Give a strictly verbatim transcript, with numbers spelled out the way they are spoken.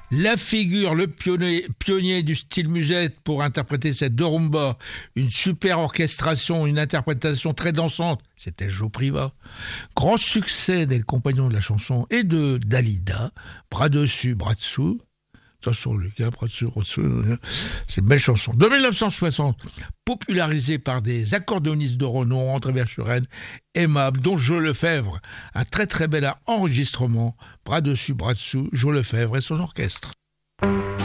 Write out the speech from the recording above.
La figure, le pionnier, pionnier du style musette pour interpréter cette deux rumba, une super orchestration, une interprétation très dansante, c'était Joe Priva. Grand succès des compagnons de la chanson et de Dalida, bras dessus, bras dessous. Attention, Lucas, bras dessus, bras dessous. C'est une belle chanson. De mille neuf cent soixante, popularisée par des accordéonistes de renom, André Verschuren, aimable, dont Joe Lefebvre. Un très très bel enregistrement, bras dessus, bras dessous, Joe Lefebvre et son orchestre.